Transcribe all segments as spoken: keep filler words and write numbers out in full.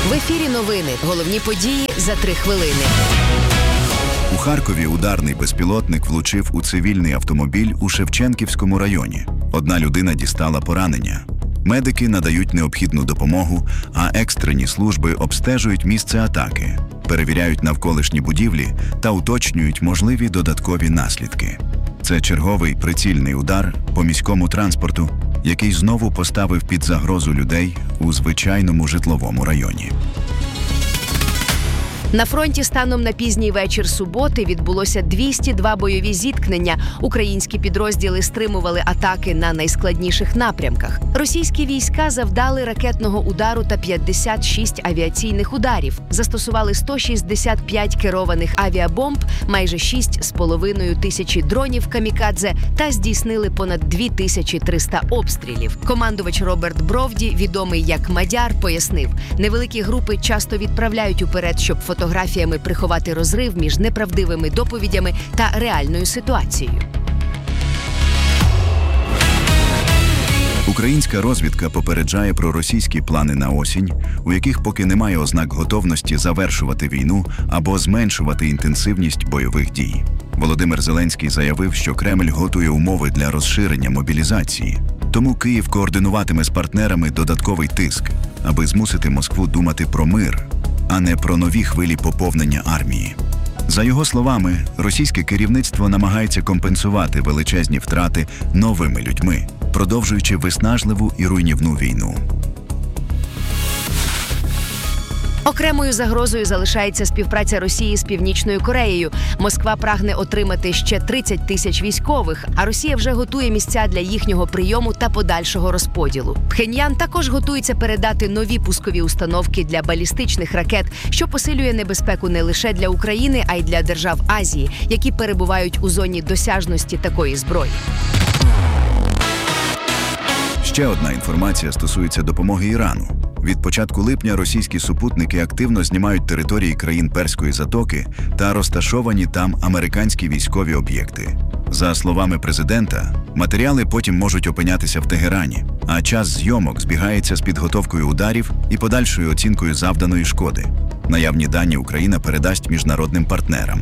В ефірі новини. Головні події за три хвилини. У Харкові ударний безпілотник влучив у цивільний автомобіль у Шевченківському районі. Одна людина дістала поранення. Медики надають необхідну допомогу, а екстрені служби обстежують місце атаки, перевіряють навколишні будівлі та уточнюють можливі додаткові наслідки. Це черговий прицільний удар по міському транспорту, який знову поставив під загрозу людей у звичайному житловому районі. На фронті станом на пізній вечір суботи відбулося двісті два бойові зіткнення. Українські підрозділи стримували атаки на найскладніших напрямках. Російські війська завдали ракетного удару та п'ятдесят шість авіаційних ударів. Застосували сто шістдесят п'ять керованих авіабомб, майже шість з половиною тисячі дронів камікадзе та здійснили понад дві тисячі триста обстрілів. Командувач Роберт Бровді, відомий як Мадяр, пояснив, невеликі групи часто відправляють уперед, щоб фотографувати фотографіями приховати розрив між неправдивими доповідями та реальною ситуацією. Українська розвідка попереджає про російські плани на осінь, у яких поки немає ознак готовності завершувати війну або зменшувати інтенсивність бойових дій. Володимир Зеленський заявив, що Кремль готує умови для розширення мобілізації. Тому Київ координуватиме з партнерами додатковий тиск, аби змусити Москву думати про мир, а не про нові хвилі поповнення армії. За його словами, російське керівництво намагається компенсувати величезні втрати новими людьми, продовжуючи виснажливу і руйнівну війну. Окремою загрозою залишається співпраця Росії з Північною Кореєю. Москва прагне отримати ще тридцять тисяч військових, а Росія вже готує місця для їхнього прийому та подальшого розподілу. Пхеньян також готується передати нові пускові установки для балістичних ракет, що посилює небезпеку не лише для України, а й для держав Азії, які перебувають у зоні досяжності такої зброї. Ще одна інформація стосується допомоги Ірану. Від початку липня російські супутники активно знімають території країн Перської затоки та розташовані там американські військові об'єкти. За словами президента, матеріали потім можуть опинятися в Тегерані, а час зйомок збігається з підготовкою ударів і подальшою оцінкою завданої шкоди. Наявні дані Україна передасть міжнародним партнерам.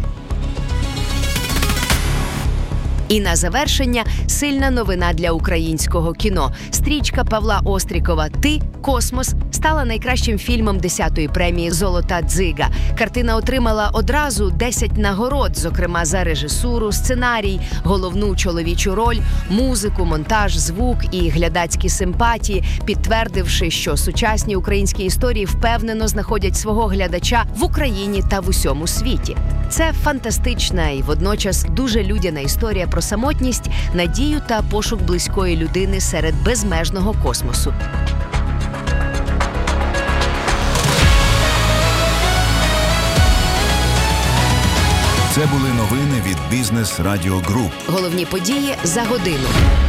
І на завершення сильна новина для українського кіно. Стрічка Павла Острікова «Ти. Космос» стала найкращим фільмом десятої премії «Золота дзига». Картина отримала одразу десять нагород, зокрема за режисуру, сценарій, головну чоловічу роль, музику, монтаж, звук і глядацькі симпатії, підтвердивши, що сучасні українські історії впевнено знаходять свого глядача в Україні та в усьому світі. Це фантастична і водночас дуже людяна історія про самотність, надію та пошук близької людини серед безмежного космосу. Це були новини від Бізнес Радіо Груп. Головні події за годину.